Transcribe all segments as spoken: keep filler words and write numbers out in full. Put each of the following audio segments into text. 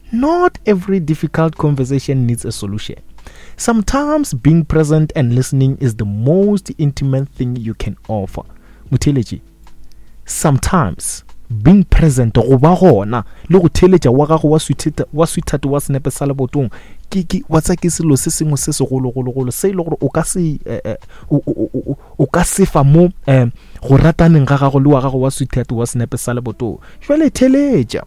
Not every difficult conversation needs a solution. Sometimes being present and listening is the most intimate thing you can offer. Muteleji, sometimes being present go ba gona le go theletša wa gago wa sweetheart wa sweetheart wa senepe sa lebotong ke ke wa tsa ke selo se sengwe se segolo golo golo se ile gore o ka se o ka se fa mo go rataneng ga gago le wa gago wa sweetheart wa senepe sa lebotong jwale theletša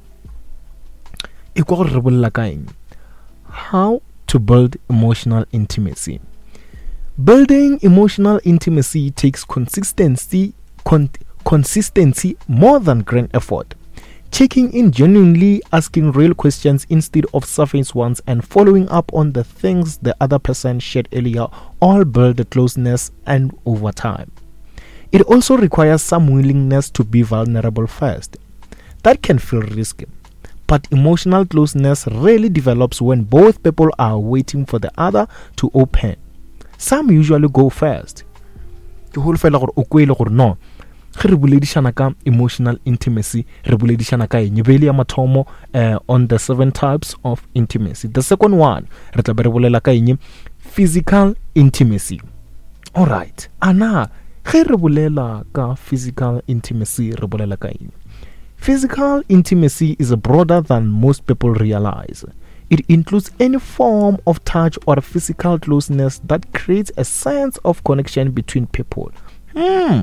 e kwa gore re bolla ka eng. How to build emotional intimacy. Building emotional intimacy takes consistency con- consistency more than grand effort. Checking in genuinely, asking real questions instead of surface ones, and following up on the things the other person shared earlier all build the closeness and over time. It also requires some willingness to be vulnerable first. That can feel risky, but emotional closeness rarely develops when both people are waiting for the other to open. Some usually go first. Ke hol fela gore o kwele gore no ge re buledishana ka emotional intimacy re buledishana ka eng bele ya mathomo uh, on the seven types of intimacy. The second one re tla be re bolela ka eng physical intimacy. All right, ana ge re bolela ka physical intimacy re bolela ka eng. Physical intimacy is broader than most people realize. It includes any form of touch or physical closeness that creates a sense of connection between people. Hmm.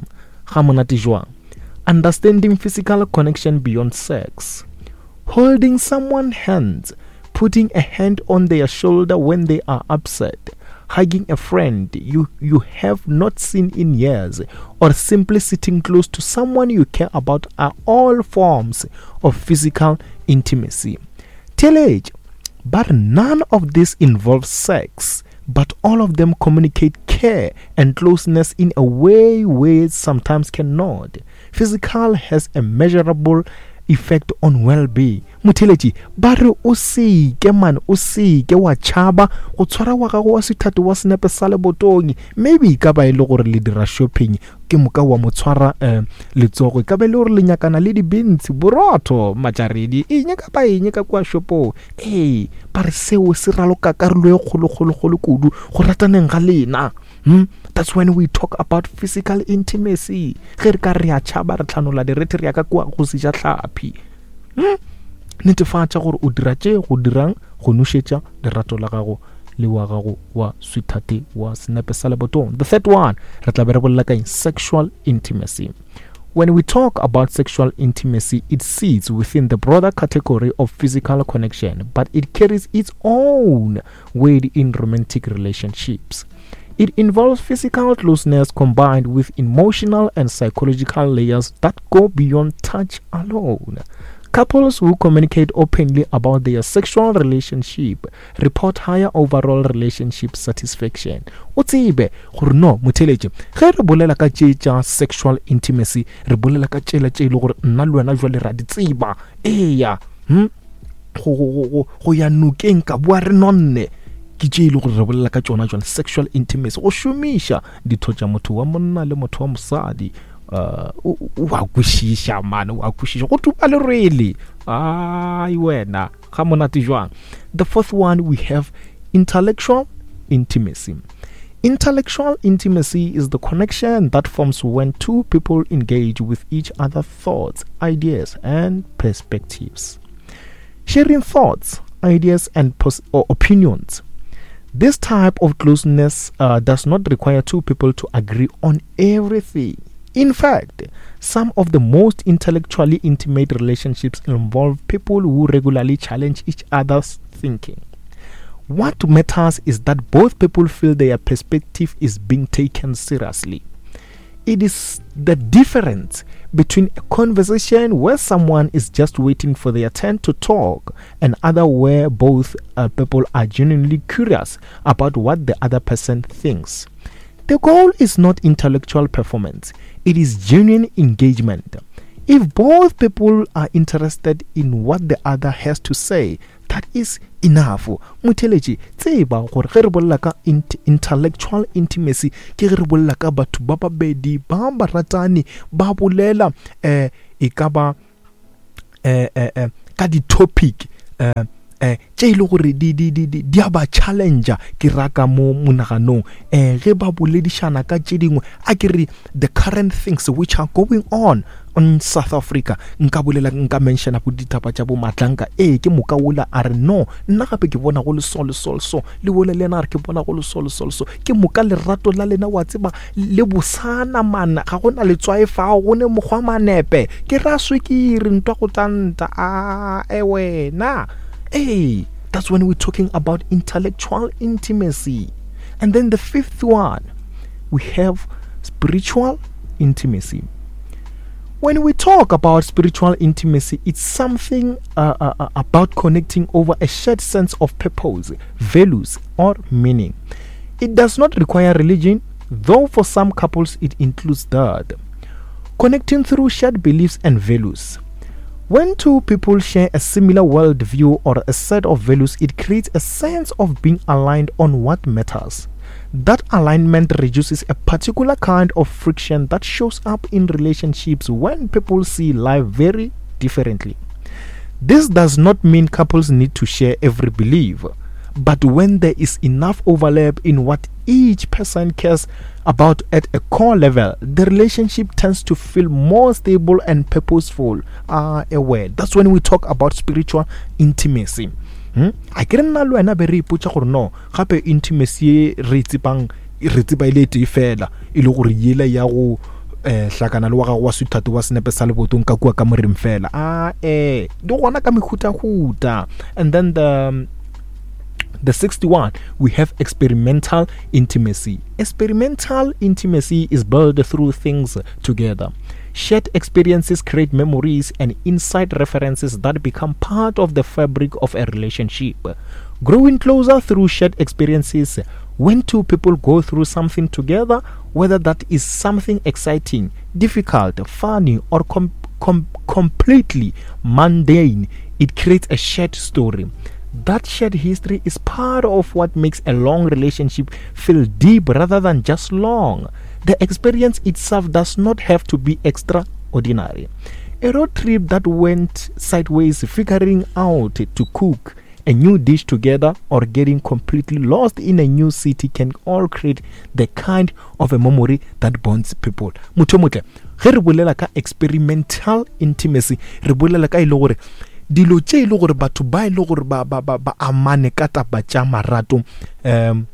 Understanding physical connection beyond sex. Holding someone's hands, putting a hand on their shoulder when they are upset, hugging a friend you, you have not seen in years, or simply sitting close to someone you care about are all forms of physical intimacy. Teenage, but none of this involves sex, but all of them communicate care and closeness in a way words sometimes cannot. Physical has a measurable effect on well-being. Muteleji bare o se ke man o se ke wa chaba go tshwara wa gago wa sithate wa senepe sa lebotong maybe ka ba ile gore le dira shopping ke moka wa motshwara eh, letsogo ka ba ile gore le nyakana le dibintsi borotho majaredi e nyaka ba e nyaka kwa shopo eh bare seo se raloka karolo e kholo kholo kholo kudu go rataneng ga lena. Hmm? That's when we talk about physical intimacy. Ge re ka re a chaba re tlhanola direte re ya ka kwa go se ja tlhapi. Hmm? Netefatsa gore o dira tše go dirang go nušetša lerato la gago le wa gago wa sweetheart wa senepe sa lebotong. The third one re tla be re bolela ka sexual intimacy. When we talk about sexual intimacy, it sits within the broader category of physical connection, but it carries its own weight in romantic relationships. It involves physical closeness combined with emotional and psychological layers that go beyond touch alone. Couples who communicate openly about their sexual relationship report higher overall relationship satisfaction. Otsibe gore no motheletse ge re bolela ka tša sexual intimacy re bolela ka tšela tše ile gore nna le wena jwale ra di tseba eya hm go go go ya nukeng ka bua re nonne ke tše ile gore re bolela ka tsona jwale sexual intimacy go shumisha ditho tša motho wa monna le motho wa mosadi. Uh, wa kushisha man wa kushisha go tupa le really ai wena ga monate jwang. The fourth one we have intellectual intimacy. Intellectual intimacy is the connection that forms when two people engage with each other's thoughts, ideas and perspectives, sharing thoughts, ideas and pos- or opinions. This type of closeness uh, does not require two people to agree on everything. In fact, some of the most intellectually intimate relationships involve people who regularly challenge each other's thinking. What matters is that both people feel their perspective is being taken seriously. It is the difference between a conversation where someone is just waiting for their turn to talk and other where both uh, people are genuinely curious about what the other person thinks. The goal is not intellectual performance, it is genuine engagement. If both people are interested in what the other has to say, that is enough. Muteleji tseba gore ge re bolla ka intellectual intimacy ke ge re bolla ka batho ba babedi ba ba ratani ba bolela eh e ka ba eh eh ka di topic eh eh tše ile gore di di di di di ba challenge ke raka mo monaganong eh ge ba boledišana ka tše dingwe a ke re the current things which are going on in South Africa. Nka bolela nka mention bo ditaba tša bo Matlanka eh ke moka ola a re no nna gape ke bona go le so le so so le bole le na re ke bona go le so le so so ke moka lerato la lena wa tseba le bosana mana ga gona le tswaifa go ne mogwa manepe ke ra swikiri ntwa go tanta a e wena. Hey, that's when we're talking about intellectual intimacy. And then the fifth one, we have spiritual intimacy. When we talk about spiritual intimacy, it's something uh, uh, about connecting over a shared sense of purpose, values, or meaning. It does not require religion, though for some couples it includes that. Connecting through shared beliefs and values. When two people share a similar worldview or a set of values, it creates a sense of being aligned on what matters. That alignment reduces a particular kind of friction that shows up in relationships when people see life very differently. This does not mean couples need to share every belief, but when there is enough overlap in what each person cares about at a core level, the relationship tends to feel more stable and purposeful. Ah, uh, aware. That's when we talk about spiritual intimacy. Hmm? I can't know when I be put or no. Happy intimacy retipang retipalete fela. Ilo gore yela ya go eh hlakana le wa wa sutatu wa senepe sa lebotong ka kwa ka morim fela. Ah eh do gona ka mehuta huta. And then the um, The sixth one, we have experimental intimacy. Experimental intimacy is built through things together. Shared experiences create memories and inside references that become part of the fabric of a relationship. Growing closer through shared experiences, when two people go through something together, whether that is something exciting, difficult, funny, or com- com- completely mundane, it creates a shared story. That shared history is part of what makes a long relationship feel deep rather than just long. The experience itself does not have to be extraordinary. A road trip that went sideways, figuring out to cook a new dish together, or getting completely lost in a new city can all create the kind of a memory that bonds people. Mutomote, ge re bolela ka experimental intimacy, re bolela ka ile gore dilo tše ile gore batho ba ile gore ba ba ba amane ka taba tša marato um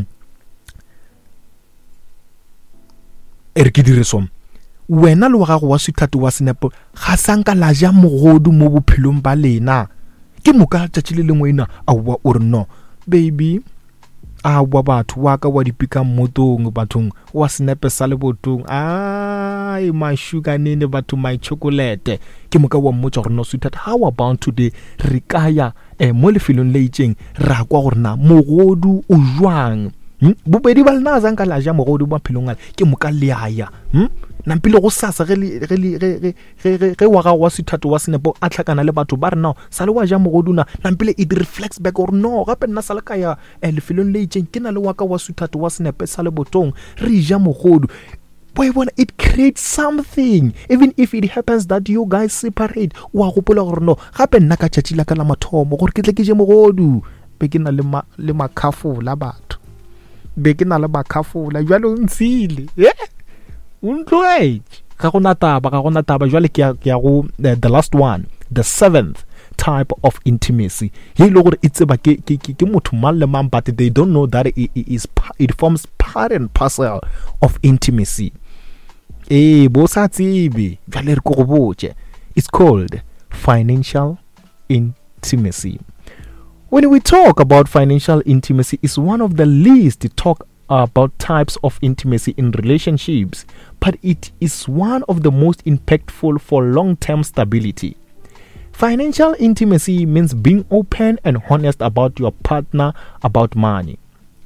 ere ke dire som wena le wa gago wa sithatu wa senepo ga sanka la ja mogodu mo bophelong ba lena ke moka tšatši le lengwe ina a wa o re no baby a wa batho wa ka wa dipika mmotong bathong wa senepe sa lebotong ai my sugar nene batho my chocolate ke moka wa mmotsa gore no sweetheart how about today re kaya eh mo lefelong le itseng ra kwa gore na mogodu o jwang bobedi ba lena zanka la ja mogodu ba phelong ale ke moka le aya hm nampile go sasa ge ge ge ge ge wa ga wa sithatu wa senepo a tlhakana le batho ba re now sale wa ja mogoduna nampile it reflects back or no gape nna sale ka ya lefelong le itseng ke na le wa ka wa sithatu wa senepe sa le botong re ja mogodu. Boy, when it creates something, even if it happens that you guys separate, wa gopola gore no gape nna ka tšatši la ka la mathomo gore ke tle ke je mogodu be ke na le ma le makhafu la batho be ke na le makhafu la jalo ntsile eh untloe ga gona taba ga gona taba jwale ke ya go the last one, the seventh type of intimacy. He lo gore itse ba ke ke ke motho mang le mang, but they don't know that it is it forms part and parcel of intimacy. Eh bo sa tsebe jwale re go go botse. It's called financial intimacy. When we talk about financial intimacy, it's one of the least talk about types of intimacy in relationships, but it is one of the most impactful for long-term stability. Financial intimacy means being open and honest about your partner about money.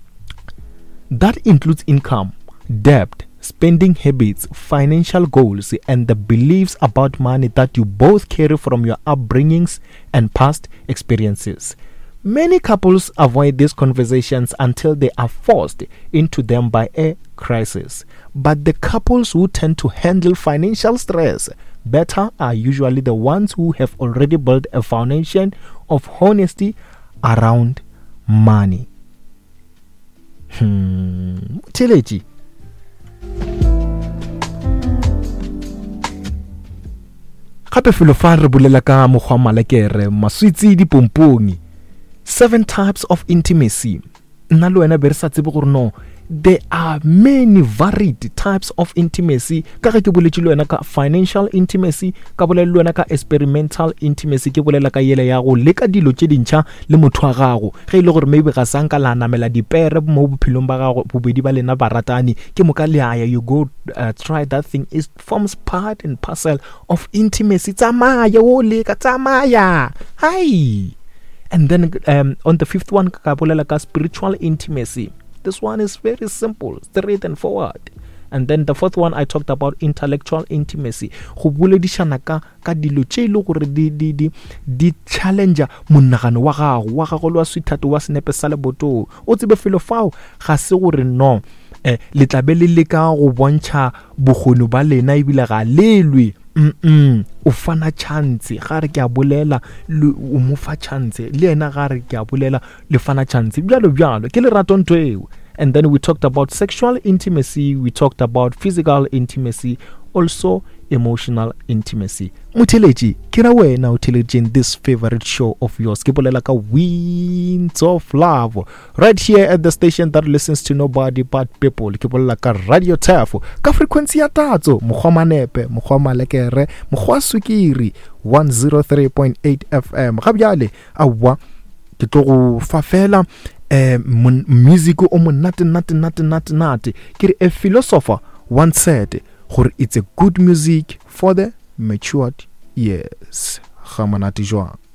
That includes income, debt, spending habits, financial goals, and the beliefs about money that you both carry from your upbringings and past experiences. Many couples avoid these conversations until they are forced into them by a crisis. But the couples who tend to handle financial stress better are usually the ones who have already built a foundation of honesty around money. Hmm. Teleji. Gape felo fa re bolela ka mogwa malekere maswitsi di pompongi. Seven types of intimacy. Nna le wena be re sa tsebe gore no, there are many varied types of intimacy. Ka ge ke boletse le wena ka financial intimacy, ka bolela le wena ka experimental intimacy, ke bolela ka yele ya go leka dilo tše dintšha le motho wa gago ge ile gore maybe ga sanka la namela dipere mo bophelong ba gago bobedi ba lena baratani ke moka le aya, you go uh, try that thing. It forms part and parcel of intimacy. Tsamaya o leka tsamaya. Hi. And then um, on the fifth one, ka bolela ka spiritual intimacy. This one is very simple, straight and forward. And then the fourth one, I talked about intellectual intimacy. Go boledishana ka ka dilo tše ile gore di di di di challenge monagano wa gago wa gago wa sweetheart wa senepe sa leboto. O tsebe felo fao ga se gore no eh le tlabe le le ka go bontšha bogolo ba lena ebile ga lelwe. Mm o fana chance ga re ke a bolela o mo fa chance le ena ga re ke a bolela le fana chance bjalo bjalo ke le rato ntweo. And then we talked about sexual intimacy, we talked about physical intimacy, also emotional intimacy. Muteleji kira wena uteleji in this favorite show of yours ke bolela ka Winds of Love right here at the station that listens to nobody but people. Ke bolela ka Radio Tafo ka frequency ya tatso mogwa manepe mogwa malekere mogwa sukiri one oh three point eight F M. Ga bjale awa ke tlo go fa fela eh music o monate nate nate nate nate ke a philosopher once said gore it's a good music for the matured ears. Ga monate jwang.